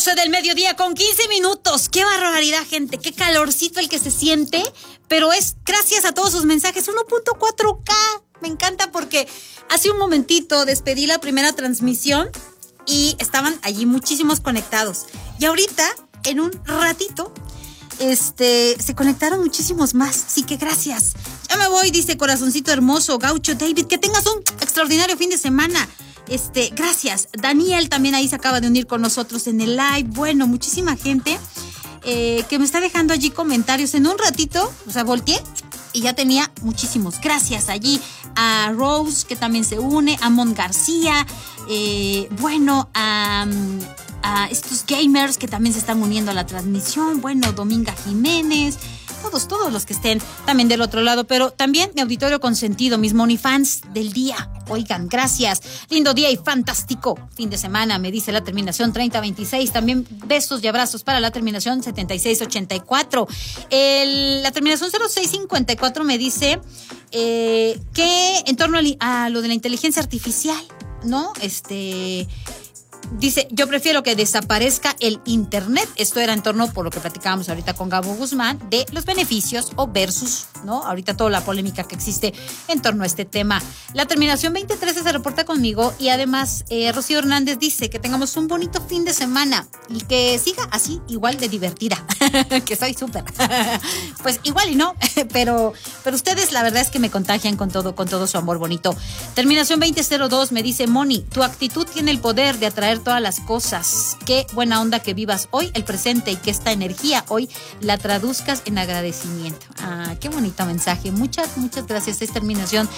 12 del mediodía con 15 minutos. Qué barbaridad, gente. Qué calorcito el que se siente. Pero es gracias a todos sus mensajes. 1.4K. Me encanta porque hace un momentito despedí la primera transmisión y estaban allí muchísimos conectados. Y ahorita, en un ratito, se conectaron muchísimos más. Así que gracias. Ya me voy, dice corazoncito hermoso, Gaucho David. Que tengas un extraordinario fin de semana. Gracias. Daniel también ahí se acaba de unir con nosotros en el live. Bueno, muchísima gente que me está dejando allí comentarios. En un ratito, volteé y ya tenía muchísimos. Gracias allí a Rose, que también se une, a Mon García, a estos gamers que también se están uniendo a la transmisión. Bueno, Dominga Jiménez, todos los que estén también del otro lado, pero también mi auditorio consentido, mis monifans del día. Oigan, gracias. Lindo día y fantástico fin de semana, me dice la terminación 3026. También besos y abrazos para la terminación 7684. La terminación 0654 me dice que en torno a lo de la inteligencia artificial, ¿no? Dice, yo prefiero que desaparezca el internet. Esto era en torno, por lo que platicábamos ahorita con Gabo Guzmán, de los beneficios o versus, ¿no? Ahorita toda la polémica que existe en torno a este tema. La terminación 2013 se reporta conmigo y además Rocío Hernández dice que tengamos un bonito fin de semana y que siga así, igual de divertida, que soy súper. Pues igual y no, pero ustedes la verdad es que me contagian con todo su amor bonito. Terminación 2002 me dice, Moni, tu actitud tiene el poder de atraer todas las cosas. Qué buena onda que vivas hoy el presente y que esta energía hoy la traduzcas en agradecimiento. Ah, qué bonito mensaje. Muchas gracias. Es terminación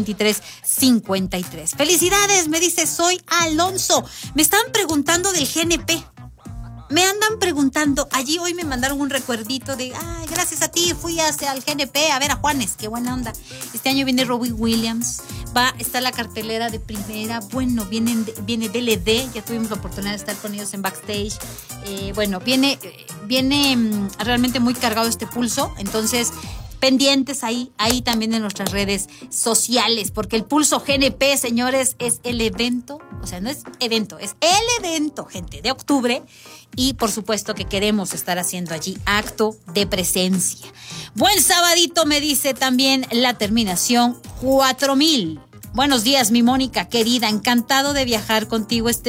2353. Felicidades, me dice, soy Alonso. Me estaban preguntando del GNP. Me andan preguntando, allí hoy me mandaron un recuerdito de, gracias a ti fui al GNP a ver a Juanes, qué buena onda. Este año viene Robbie Williams, está la cartelera de primera, bueno, viene DLD, ya tuvimos la oportunidad de estar con ellos en backstage. Viene realmente muy cargado este pulso, entonces pendientes ahí también en nuestras redes sociales, porque el Pulso GNP, señores, es el evento, o sea, no es evento, es el evento, gente, de octubre, y por supuesto que queremos estar haciendo allí acto de presencia. Buen sabadito, me dice también la terminación 4000. Buenos días, mi Mónica querida, encantado de viajar contigo este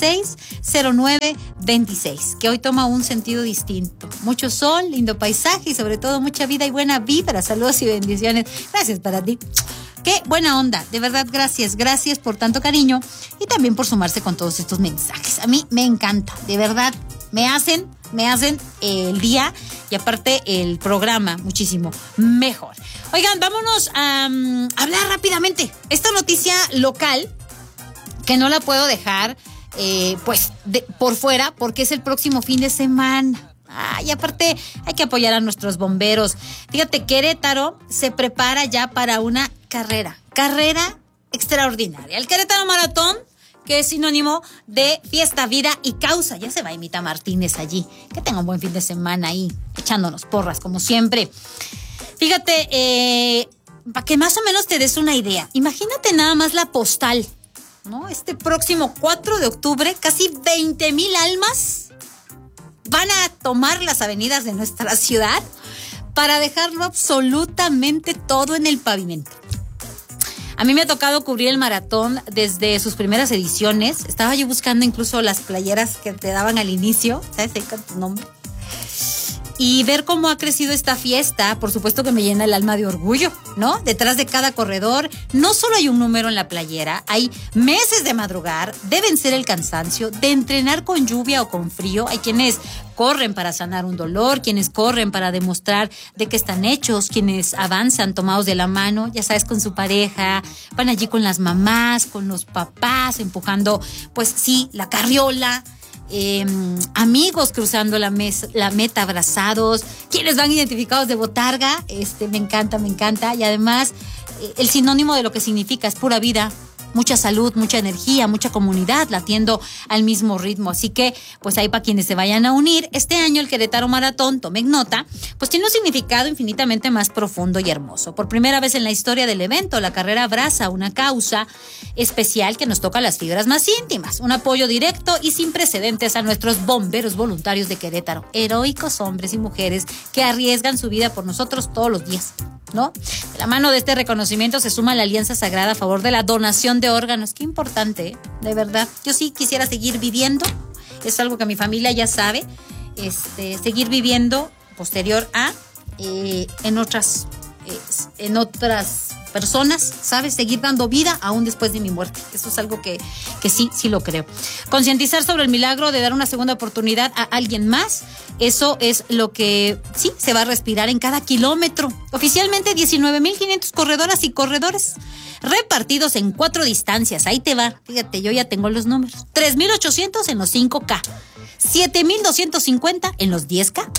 260926, que hoy toma un sentido distinto. Mucho sol, lindo paisaje y sobre todo mucha vida y buena vibra. Saludos y bendiciones. Gracias para ti. Qué buena onda, de verdad, gracias por tanto cariño y también por sumarse con todos estos mensajes. A mí me encanta, de verdad, me hacen el día y aparte el programa muchísimo mejor. Oigan, vámonos a hablar rápidamente. Esta noticia local, que no la puedo dejar por fuera porque es el próximo fin de semana. Y aparte hay que apoyar a nuestros bomberos. Fíjate, Querétaro se prepara ya para una carrera extraordinaria. El Querétaro Maratón, que es sinónimo de fiesta, vida y causa. Ya se va Emita Martínez allí. Que tenga un buen fin de semana ahí, echándonos porras como siempre. Fíjate, para que más o menos te des una idea, imagínate nada más la postal, ¿no? Este próximo 4 de octubre, casi 20,000 almas van a tomar las avenidas de nuestra ciudad para dejarlo absolutamente todo en el pavimento. A mí me ha tocado cubrir el maratón desde sus primeras ediciones. Estaba yo buscando incluso las playeras que te daban al inicio, ¿sabes? Ahí con tu nombre. Y ver cómo ha crecido esta fiesta, por supuesto que me llena el alma de orgullo, ¿no? Detrás de cada corredor, no solo hay un número en la playera, hay meses de madrugar, de vencer el cansancio, de entrenar con lluvia o con frío. Hay quienes corren para sanar un dolor, quienes corren para demostrar de qué están hechos, quienes avanzan tomados de la mano, ya sabes, con su pareja, van allí con las mamás, con los papás, empujando, pues sí, la carriola. Amigos cruzando la meta abrazados, quienes van identificados de botarga. Me encanta y además el sinónimo de lo que significa es pura vida, mucha salud, mucha energía, mucha comunidad latiendo al mismo ritmo. Así que, pues ahí para quienes se vayan a unir, este año el Querétaro Maratón, tomen nota, pues tiene un significado infinitamente más profundo y hermoso. Por primera vez en la historia del evento, la carrera abraza una causa especial que nos toca las fibras más íntimas, un apoyo directo y sin precedentes a nuestros bomberos voluntarios de Querétaro, heroicos hombres y mujeres que arriesgan su vida por nosotros todos los días, ¿no? De la mano de este reconocimiento se suma la Alianza Sagrada a favor de la donación de órganos. Qué importante, de verdad. Yo sí quisiera seguir viviendo, es algo que mi familia ya sabe, seguir viviendo posterior a en otras personas, ¿sabes? Seguir dando vida aún después de mi muerte. Eso es algo que sí lo creo. Concientizar sobre el milagro de dar una segunda oportunidad a alguien más, eso es lo que sí se va a respirar en cada kilómetro. Oficialmente 19,500 corredoras y corredores repartidos en 4 distancias. Ahí te va. Fíjate, yo ya tengo los números. 3,800 en los 5K, 7,250 en los 10K,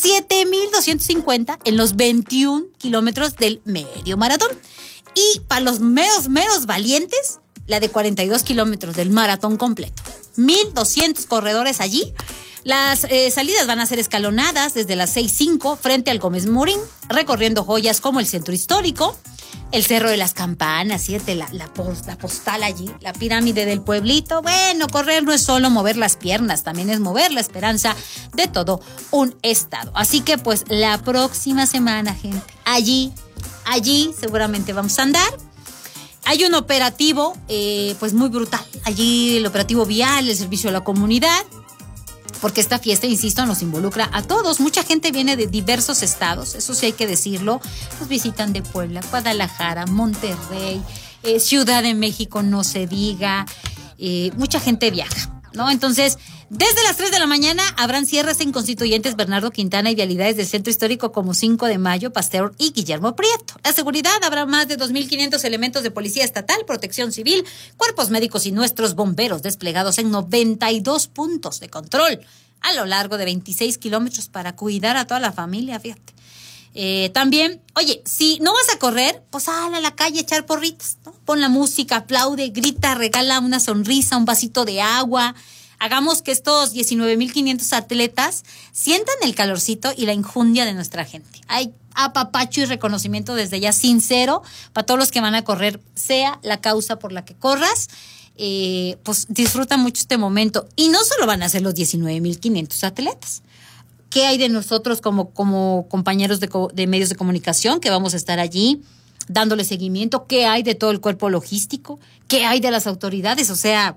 7,250 en los 21 kilómetros del medio maratón. Y para los meros valientes, la de 42 kilómetros del maratón completo. 1,200 corredores allí. Las salidas van a ser escalonadas desde las 6:05 frente al Gómez Morín, recorriendo joyas como el Centro Histórico, el Cerro de las Campanas, fíjate, la postal allí, la pirámide del pueblito. Bueno, correr no es solo mover las piernas, también es mover la esperanza de todo un estado. Así que pues la próxima semana, gente, allí seguramente vamos a andar. Hay un operativo pues muy brutal. Allí el operativo vial, el servicio a la comunidad, porque esta fiesta, insisto, nos involucra a todos. Mucha gente viene de diversos estados, eso sí hay que decirlo. Nos visitan de Puebla, Guadalajara, Monterrey, Ciudad de México, no se diga. Mucha gente viaja, ¿no? Entonces, desde las 3 de la mañana habrán cierres en Constituyentes, Bernardo Quintana y vialidades del Centro Histórico como 5 de Mayo, Pasteur y Guillermo Prieto. La seguridad, habrá más de 2,500 elementos de Policía Estatal, Protección Civil, cuerpos médicos y nuestros bomberos desplegados en 92 puntos de control a lo largo de 26 kilómetros para cuidar a toda la familia, fíjate. También, oye, si no vas a correr, pues sal a la calle a echar porritas, ¿no? Pon la música, aplaude, grita, regala una sonrisa, un vasito de agua. Hagamos que estos 19,500 atletas sientan el calorcito y la injundia de nuestra gente. Hay apapacho y reconocimiento desde ya sincero para todos los que van a correr, sea la causa por la que corras. Pues disfruta mucho este momento. Y no solo van a ser los 19,500 atletas. ¿Qué hay de nosotros como compañeros de medios de comunicación que vamos a estar allí dándole seguimiento? ¿Qué hay de todo el cuerpo logístico? ¿Qué hay de las autoridades? O sea,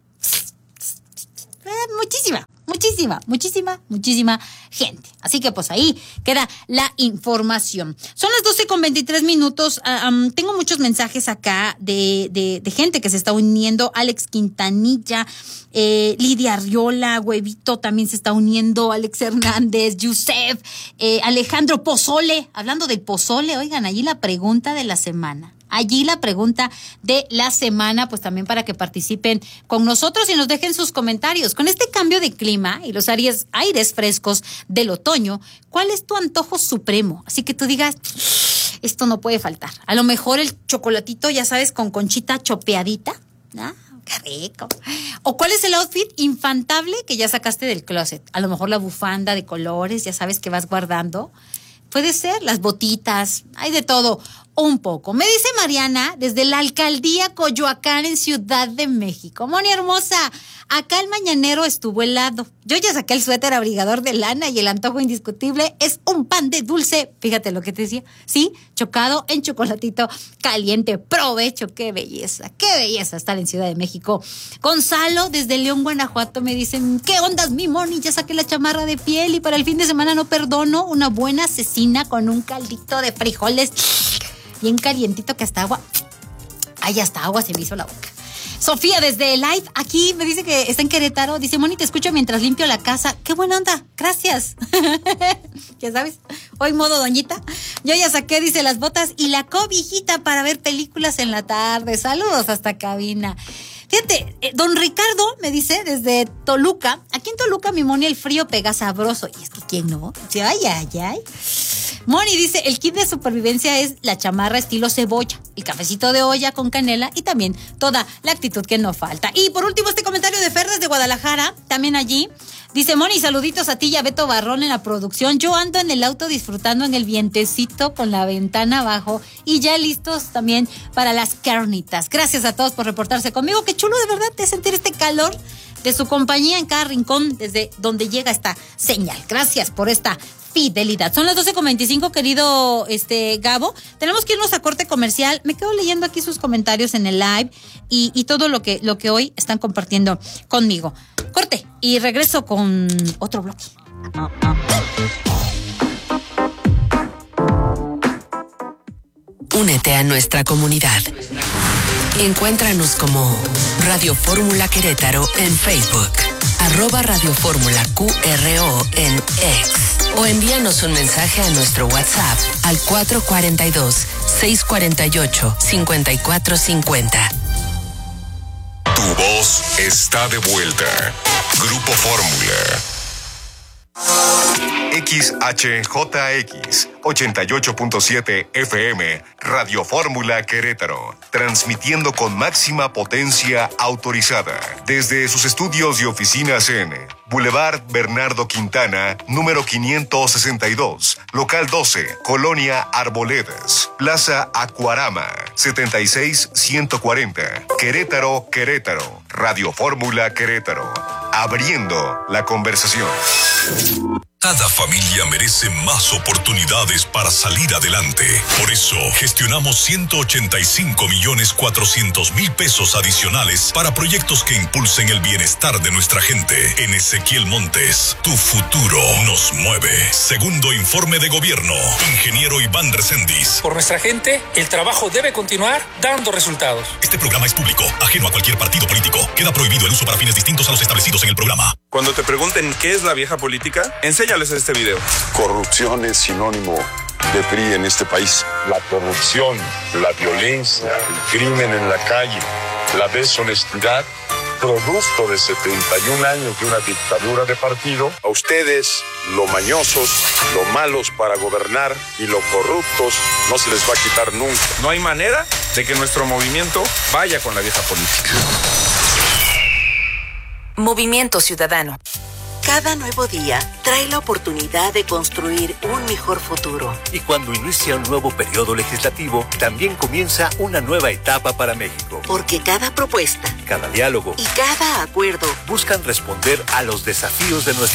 muchísima gente. Así que pues ahí queda la información. Son las 12:23. Tengo muchos mensajes acá de gente que se está uniendo. Alex Quintanilla, Lidia Arriola, Huevito también se está uniendo, Alex Hernández, Yusef, Alejandro Pozole. Hablando del pozole, oigan, allí la pregunta de la semana. Pues también para que participen con nosotros y nos dejen sus comentarios. Con este cambio de clima y los aires frescos del otoño, ¿cuál es tu antojo supremo? Así que tú digas, esto no puede faltar. A lo mejor el chocolatito, ya sabes, con conchita chopeadita. ¿Ah? ¡Qué rico! ¿O cuál es el outfit infantable que ya sacaste del closet? A lo mejor la bufanda de colores, ya sabes, que vas guardando. Puede ser, las botitas, hay de todo. Un poco. Me dice Mariana, desde la alcaldía Coyoacán en Ciudad de México. Moni hermosa, acá el mañanero estuvo helado. Yo ya saqué el suéter abrigador de lana y el antojo indiscutible es un pan de dulce. Fíjate lo que te decía. Sí, chocado en chocolatito caliente. Provecho, qué belleza estar en Ciudad de México. Gonzalo, desde León, Guanajuato, me dicen, ¿qué ondas, mi Moni? Ya saqué la chamarra de piel y para el fin de semana no perdono una buena cecina con un caldito de frijoles bien calientito que hasta agua se me hizo la boca. Sofía, desde Live, aquí me dice que está en Querétaro. Dice, Moni, te escucho mientras limpio la casa. ¡Qué buena onda! Gracias. Ya sabes, hoy modo doñita. Yo ya saqué, dice, las botas y la cobijita para ver películas en la tarde. Saludos hasta cabina. Fíjate, don Ricardo me dice desde Toluca. Aquí en Toluca, mi Moni, el frío pega sabroso. Y es que, ¿quién no? Ay. Moni dice, el kit de supervivencia es la chamarra estilo cebolla, el cafecito de olla con canela y también toda la actitud que no falta. Y por último, este comentario de Fer desde Guadalajara, también allí. Dice, Moni, saluditos a ti y a Beto Barrón en la producción. Yo ando en el auto disfrutando en el vientecito con la ventana abajo y ya listos también para las carnitas. Gracias a todos por reportarse conmigo. Qué chulo de verdad de sentir este calor de su compañía en cada rincón desde donde llega esta señal. Gracias por esta fidelidad. Son las 12:25, querido Gabo. Tenemos que irnos a corte comercial. Me quedo leyendo aquí sus comentarios en el live y todo lo que hoy están compartiendo conmigo. Corte y regreso con otro bloque. Únete a nuestra comunidad. Encuéntranos como Radio Fórmula Querétaro en Facebook, @Radio Fórmula QRO en X, o envíanos un mensaje a nuestro WhatsApp al 442-648-5450. Tu voz está de vuelta. Grupo Fórmula. XHJX 88.7 FM, Radio Fórmula Querétaro, transmitiendo con máxima potencia autorizada desde sus estudios y oficinas en Boulevard Bernardo Quintana, número 562, local 12, Colonia Arboledas, Plaza Acuarama, 76140, Querétaro, Querétaro, Radio Fórmula Querétaro, abriendo la conversación. Cada familia merece más oportunidades para salir adelante. Por eso, gestionamos 185.400.000 pesos adicionales para proyectos que impulsen el bienestar de nuestra gente. En Ezequiel Montes, tu futuro nos mueve. Segundo informe de gobierno, ingeniero Iván Reséndiz. Por nuestra gente, el trabajo debe continuar dando resultados. Este programa es público, ajeno a cualquier partido político. Queda prohibido el uso para fines distintos a los establecidos en el programa. Cuando te pregunten qué es la vieja política, enséñales este video. Corrupción es sinónimo de PRI en este país. La corrupción, la violencia, el crimen en la calle, la deshonestidad, producto de 71 años de una dictadura de partido. A ustedes, lo mañosos, lo malos para gobernar y lo corruptos, no se les va a quitar nunca. No hay manera de que nuestro movimiento vaya con la vieja política. Movimiento Ciudadano. Cada nuevo día trae la oportunidad de construir un mejor futuro. Y cuando inicia un nuevo periodo legislativo, también comienza una nueva etapa para México. Porque cada propuesta, cada diálogo y cada acuerdo buscan responder a los desafíos de nuestro